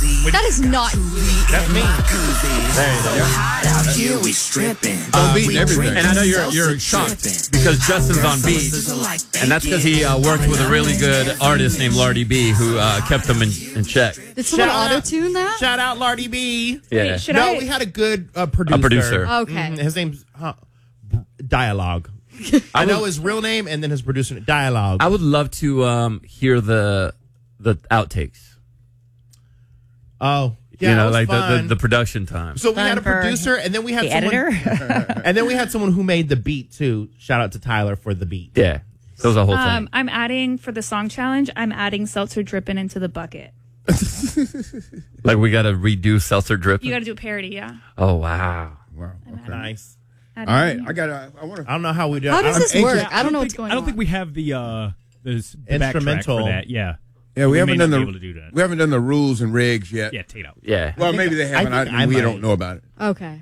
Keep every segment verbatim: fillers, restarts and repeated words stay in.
That is not you. That's me. Out here we stripping. I'm beating everything. And I know you're you're shocked because Justin's on beat, and that's because he uh, worked with a really good artist named Lardy B, who uh, kept him in, in check. Did someone Shout out- auto-tune that? Shout out Lardy B. Yeah. Should no, I? we had a good uh, producer. A producer. Okay. Mhm, his name's uh, Dialogue. I know his real name and then his producer Dialogue. I would love to um, hear the the outtakes. Oh, yeah, you know, it was like the, the fun. the production time. So we Fun had a for producer, and then we had the someone, editor. and then we had someone who made the beat too. Shout out to Tyler for the beat. Yeah, that was a whole Um, thing. I'm adding for the song challenge. I'm adding seltzer dripping into the bucket. Like we got to redo Seltzer Drip. You got to do a parody, yeah. Oh wow. Wow. Okay. Nice. All right. I got to, I want to. I don't know how we do. How does I'm this anxious- work? I don't know what's going on. I don't think we have the uh the, s- the backtrack Instrumental. for that. Yeah. Yeah, we, We haven't may done not the be able to do that. we haven't done the rules and regs yet. Yeah, take it out. Yeah. Well, maybe they haven't. I I think I we might. don't know about it. Okay.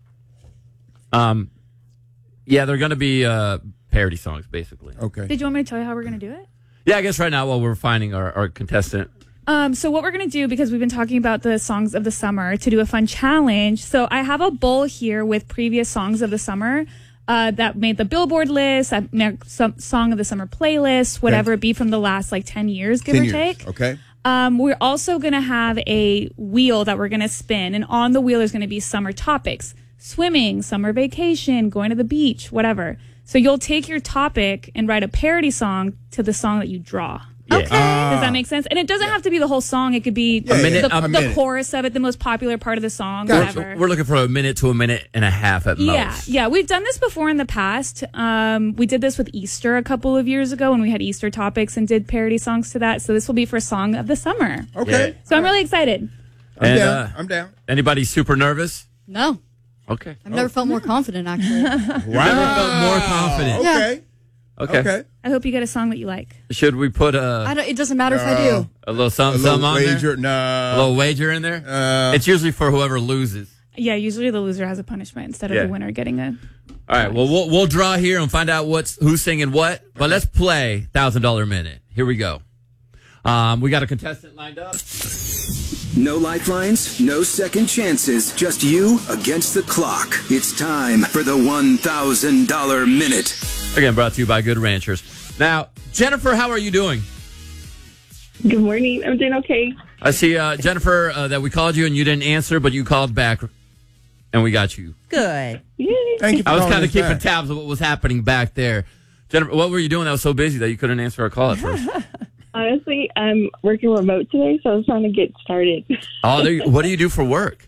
Um. Yeah, they're going to be uh, parody songs, basically. Okay. Did you want me to tell you how we're going to do it? Yeah, I guess right now while we're finding our, our contestant. Um, so what we're going to do, because we've been talking about the songs of the summer, to do a fun challenge. So I have a bowl here with previous songs of the summer uh, that made the Billboard list, that made some song of the summer playlist, whatever it be from the last like ten years, give Ten or years. take. Okay. Um, we're also going to have a wheel that we're going to spin, and on the wheel there's going to be summer topics: swimming, summer vacation, going to the beach, whatever. So you'll take your topic and write a parody song to the song that you draw. Yeah. Does that make sense? And it doesn't have to be the whole song. It could be Yeah, the, minute- the, a the minute. chorus of it, the most popular part of the song, Gotcha. whatever. We're looking for a minute to a minute and a half at Yeah, most. yeah. We've done this before in the past. Um, we did this with Easter a couple of years ago when we had Easter topics and did parody songs to that. So this will be for Song of the Summer. Okay. So I'm really excited. I'm And, down. uh, I'm down. Anybody super nervous? No. Okay. I've never felt more confident, actually. Never felt more confident. Yeah. Okay. Okay. Okay. I hope you get a song that you like. Should we put I a, don't, it doesn't matter if I do. a little A something, little something on wager. there? No. A little wager in there? Uh, It's usually for whoever loses. Yeah, usually the loser has a punishment instead of Yeah. the winner getting a. All right. Well, we'll we'll draw here and find out what's who's singing what. But let's play thousand dollar minute. Here we go. Um, we got a contestant lined up. No lifelines, no second chances, just you against the clock. It's time for the one thousand dollar minute. Again, brought to you by Good Ranchers. Now, Jennifer, how are you doing? Good morning. I'm doing okay. I see, uh, Jennifer, uh, that we called you and you didn't answer, but you called back, and we got you. Good. Yay. Thank you for I was calling kind of us keeping back. tabs of what was happening back there. Jennifer, what were you doing that was so busy that you couldn't answer our call at first? Honestly, I'm working remote today, so I was trying to get started. Oh, there you, what do you do for work?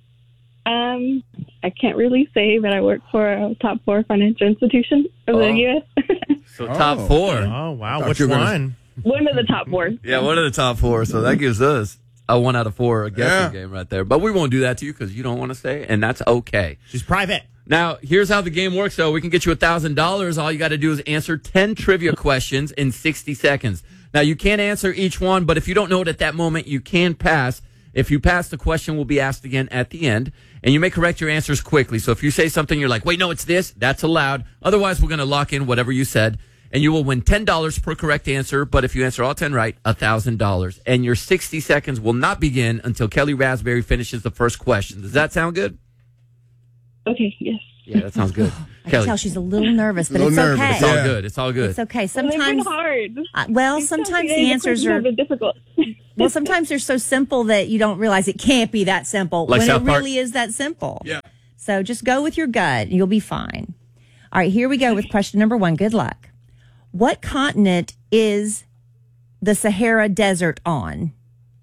Um, I can't really say, but I work for a top four financial institution of Oh. the U S So top Oh. four. Oh wow, Thought which you were gonna- one? One of the top four. Yeah, one of the top four. So that gives us a one out of four guessing Yeah. game right there. But we won't do that to you because you don't want to say, and that's okay. She's private. Now, here's how the game works, though. We can get you one thousand dollars. All you got to do is answer ten trivia questions in sixty seconds. Now, you can't answer each one, but if you don't know it at that moment, you can pass. If you pass, the question will be asked again at the end, and you may correct your answers quickly. So if you say something, you're like, wait, no, it's this, that's allowed. Otherwise, we're going to lock in whatever you said, and you will win ten dollars per correct answer. But if you answer all ten right, one thousand dollars. And your sixty seconds will not begin until Kelly Raspberry finishes the first question. Does that sound good? Okay, yes. Yeah, that sounds good. I can Kelly, tell she's a little nervous, but Little it's nervous, okay. it's all Yeah. good. It's all good. It's okay. Well, they've been Sometimes, hard. uh, well, These sometimes questions- the answers questions are have been difficult. well, sometimes they're so simple that you don't realize it can't be that simple Like when South it Park? really is that simple. Yeah. So just go with your gut, and you'll be fine. All right, here we go with question number one. Good luck. What continent is the Sahara Desert on?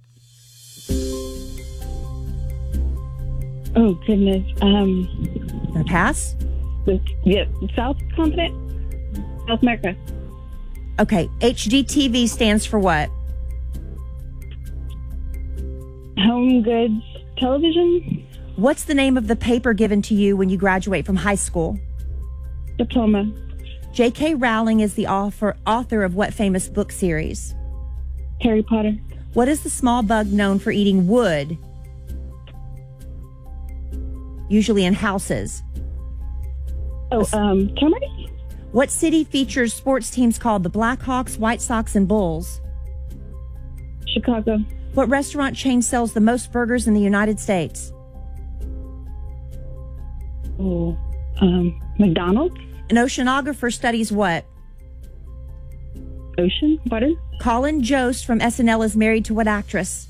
Oh goodness. Um, Gonna pass? the, yeah, South continent, South America. Okay, H G T V stands for what? Home Goods Television What's the name of the paper given to you when you graduate from high school? Diploma. J K. Rowling is the author, author of what famous book series? Harry Potter. What is the small bug known for eating wood? Usually in houses. Oh, um, termites. What city features sports teams called the Blackhawks, White Sox, and Bulls? Chicago. What restaurant chain sells the most burgers in the United States? Oh, um, McDonald's? An oceanographer studies what? Ocean? Water? Colin Jost from S N L is married to what actress?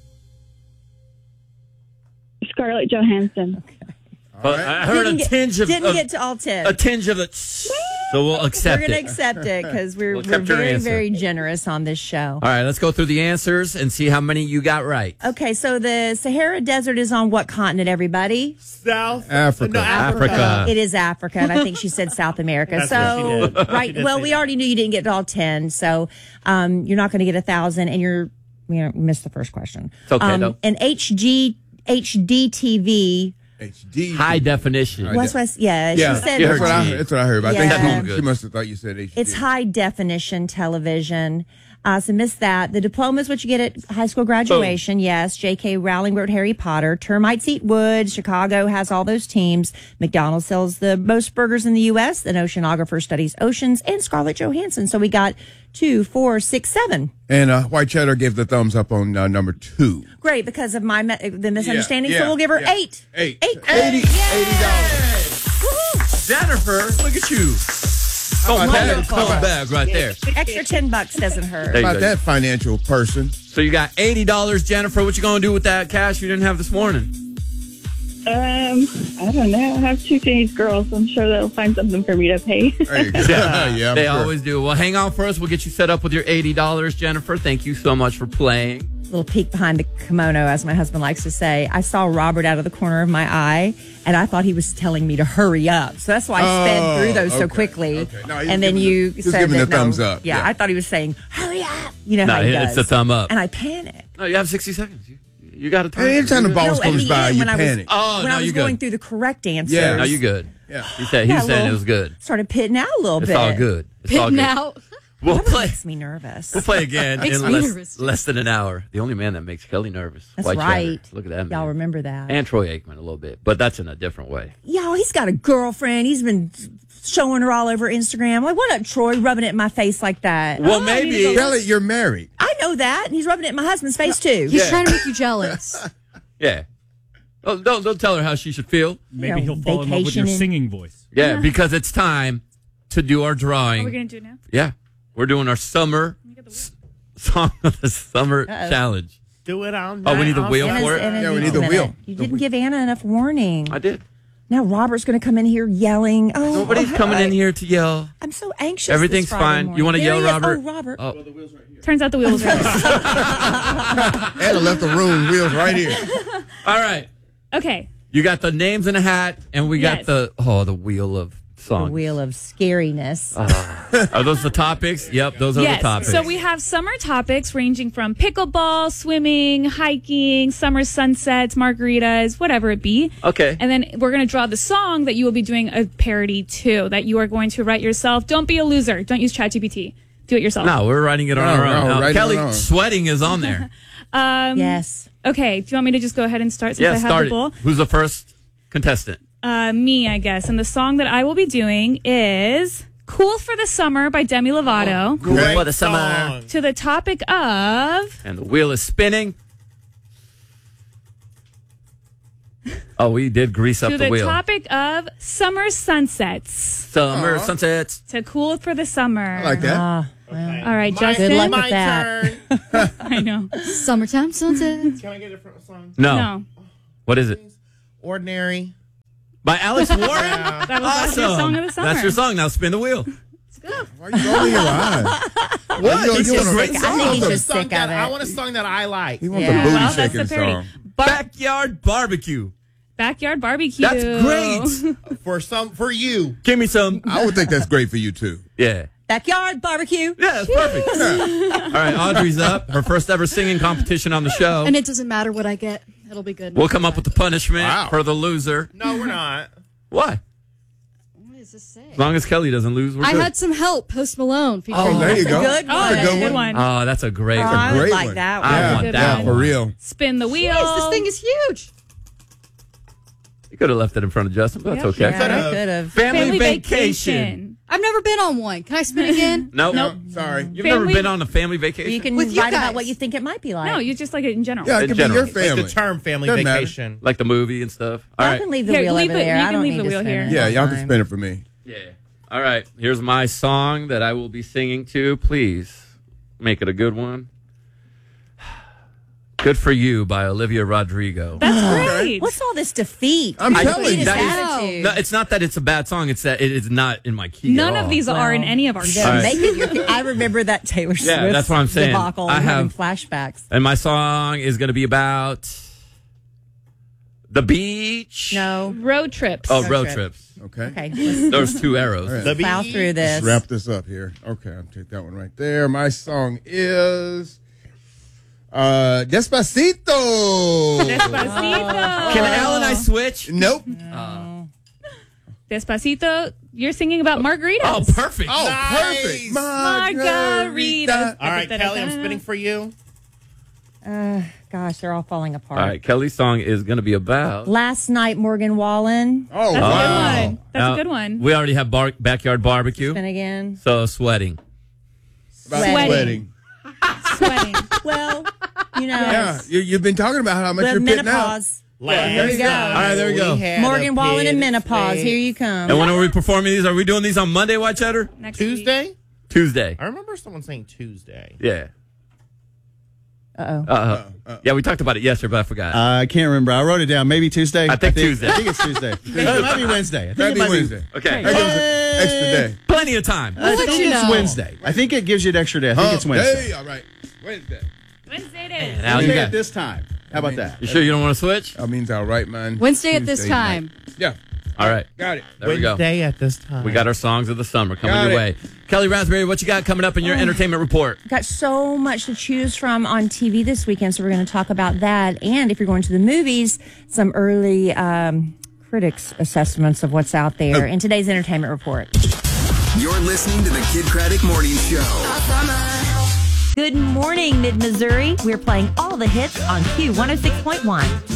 Scarlett Johansson. But I heard Didn't a get- tinge of, Didn't of- get to all ten. a tinge of the. So we'll accept We're going it. to accept it because we're, We'll we're accept your very, answer. very generous on this show. All right, let's go through the answers and see how many you got right. Okay, so the Sahara Desert is on what continent, everybody? South Africa. No, Africa. Africa. It is Africa, and I think she said South America. That's what she So, did. She right, did well, say we that. already knew you didn't get all ten, so um, you're not going to get a thousand, and you're you know missed the first question. It's okay, um, though. An H G H D T V. H D. High definition. Right. What's what? Yeah, Yeah, she said You that's heard what, I, G. that's what I heard. But Yeah. I That's think good. she, she must have thought you said H D. it's high definition television. Uh, so miss that. The diploma is what you get at high school graduation. Yes. J K. Rowling wrote Harry Potter. Termites eat wood. Chicago has all those teams. McDonald's sells the most burgers in the U S. An oceanographer studies oceans, and Scarlett Johansson. So we got two, four, six, seven. And uh, White Cheddar gave the thumbs up on uh, number two. Great, because of my me- the misunderstanding. Yeah, so yeah, we'll give her yeah. eight. Eight. Eight. eighty eighty dollars. Jennifer, look at you. Oh, about man, that? come back right there. Extra ten bucks doesn't hurt. There you About go. that financial person. So you got eighty dollars, Jennifer. What you going to do with that cash you didn't have this morning? Um, I don't know. I have two teenage girls. I'm sure they'll find something for me to pay. There you go. yeah, I'm They sure. always do. Well, hang on for us. We'll get you set up with your eighty dollars, Jennifer. Thank you so much for playing. Little peek behind the kimono, as my husband likes to say. I saw Robert out of the corner of my eye, and I thought he was telling me to hurry up. So that's why I sped Oh, through those so okay, quickly. okay. No, he was and then giving you the- he was said giving that, the no. thumbs up. Yeah, Yeah. I thought he was saying, hurry up. You know No, how he it's does. a thumb up. And I panicked. No, you have sixty seconds. You, you got a time. Hey, anytime the You're boss No, at comes the by, end, you when I was- panic. Oh, when no, I was you going good. through the correct answers. Yeah. good. No, you good. Yeah. He said, he Yeah, said well, it was good. Started pitting out a little It's bit. all good. It's all Pitting good. out. We'll That play. makes me nervous. We'll play again Makes in me less, nervous. less than an hour. The only man that makes Kelly nervous. That's White Cheddar. right. Look at that man. Y'all remember that. And Troy Aikman a little bit, but that's in a different way. Yo, he's got a girlfriend. He's been showing her all over Instagram. Like, what up, Troy, rubbing it in my face like that? Well, Oh, I need to maybe- go- Tell it you're married. I know that. And he's rubbing it in my husband's face, too. He's trying to make you jealous. Yeah. Oh, don't don't tell her how she should feel. Maybe You know, he'll fall in love with your vacationing. singing voice. Yeah, because it's time to do our drawing. Are we going to do it now? Yeah, we're doing our summer s- song of the summer Uh-oh. challenge. Do it on. Oh, we need the night. wheel Anna's- for it? Anna Yeah, we needs need a the minute. wheel. You didn't give Anna enough warning. I did. Now Robert's going to come in here yelling. Oh, Nobody's coming in here to yell. I'm so anxious. Everything's this Friday fine. morning. You wanna There yell, he is. Robert? Oh, Robert. Oh, Turns out the wheel was right. Anna left the room. Wheels right here. all right. Okay. You got the names in a hat, and we got Yes. the oh the wheel of The songs. wheel of scariness. Are those the topics? Yep, those are Yes. the topics. So we have summer topics ranging from pickleball, swimming, hiking, summer sunsets, margaritas, whatever it be. Okay. And then we're going to draw the song that you will be doing a parody to, that you are going to write yourself. Don't be a loser. Don't use ChatGPT. Do it yourself. No, we're writing it on No, our own. no, Now, write it Kelly on our own. sweating is on there. Um, Yes. Okay. Do you want me to just go ahead and start since Yeah, I have start the bowl? it. Who's the first contestant? Uh, me, I guess. And the song that I will be doing is Cool for the Summer by Demi Lovato. Great For the summer. song. To the topic of And the wheel is spinning. Oh, we did grease up to the, the wheel. topic of summer sunsets. Summer sunsets. To cool for the summer. I like that. Ah, well. All right, My, Justin. Good luck my with that. turn. I know. Summertime sunset. Can I get a different song? No. No. What is it? Ordinary. By Alex Warren? That was that's Awesome. your song of the summer. That's your song. Now spin the wheel. Why are you rolling your eyes? What? You, It's you a want a- great I think I he's want a just song sick that- of I it. want a song that I like. He wants Yeah. a booty Well, that's shaking the parody. song. Bar- Backyard barbecue. Backyard barbecue. That's great. For some, for you. Give me some. I would think that's great for you too. Yeah. Backyard barbecue. Yeah, that's perfect. All right, Audrey's up. Her first ever singing competition on the show. And it doesn't matter what I get. It'll be good. We'll come up with the punishment Wow. for the loser. No, we're not. Why? What does this say? As long as Kelly doesn't lose, we're I good. had some help. Post Malone. featuring- Oh, there you go. Good Oh, one. that's a good one. Oh, that's a great Oh, one. I would great like one. that I one. want Good that one. For one. real. Spin the wheel. Jeez, this thing is huge. You could have left it in front of Justin, but that's Yep. okay. Yeah, I could have. Family, Family vacation. vacation. I've never been on one. Can I spin again? Nope. Nope. Sorry. You've never Family- been on a family vacation? You can With you write about guys. what you think it might be like. No, you just like it in general. Yeah, it In could general. be your Like family. The term family Doesn't matter. vacation. Like the movie and stuff. All I right. can leave the Here, wheel leave over the- there. you I can don't leave need the to wheel spin here. it. Yeah, y'all can Fine. spin it for me. Yeah. All right. Here's my song that I will be singing to. Please make it a good one. Good for You by Olivia Rodrigo. That's great. What's all this defeat? I'm I- telling you. Defeatist that is- attitude. No, it's not that it's a bad song. It's that it is not in my key. None at of all. these are in Well, any of our You songs. gotta All right. make it your, I remember that Taylor Swift Yeah, that's what I'm saying. debacle. I I'm having have- flashbacks. And my song is going to be about the beach. No. Road trips. Oh, Road road trip. trips. Okay. Okay. Let's Those two arrows. right. The plow beach. through this. Let's wrap this up here. Okay, I'll take that one right there. My song is uh Despacito. Despacito. Can Al and I switch? Nope. Despacito. You're singing about margaritas. Oh, perfect. Oh, perfect. Margaritas. All right, Kelly, I'm spinning for you. Uh, gosh, they're all falling apart. All right, Kelly's song is going to be about. Last night, Morgan Wallen. Oh, That's wow. a good one. That's Now, a good one. We already have bar- backyard barbecue, Spin again. so sweating. About Sweating. sweating. Sweating. Well, you know, Yeah, you, you've been talking about how much the you're pitting out. menopause. There we go. All right, there we go. Morgan Wallen and menopause. Here you come. And when are we performing these? Are we doing these on Monday, White Cheddar? Next week. Tuesday? Tuesday. I remember someone saying Tuesday. Yeah. Uh-oh. Uh, yeah, we talked about it yesterday, but I forgot. I can't remember. I wrote it down. Maybe Tuesday. I think Tuesday. I think it's Tuesday. it might be Wednesday. I think That'd it be might Wednesday. okay. That gives an extra day. Plenty of time. I let think you it's know. Wednesday. I think it gives you an extra day. I think Hump it's Wednesday. day. All right. Wednesday. Wednesday it is. Now you Wednesday got. at this time. How about that? You sure you don't want to switch? That means I'll write mine. Wednesday at this Tuesday time. night. Yeah. All right. Got it. There we go. Wednesday at this time. We got our songs of the summer coming Got your it. way. Kelly Raspberry, what you got coming up in your entertainment report? Got so much to choose from on T V this weekend, so we're going to talk about that. And if you're going to the movies, some early um, critics' assessments of what's out there in today's entertainment report. You're listening to the Kid Craddock Morning Show. Good morning, Mid-Missouri. We're playing all the hits on Q one oh six point one.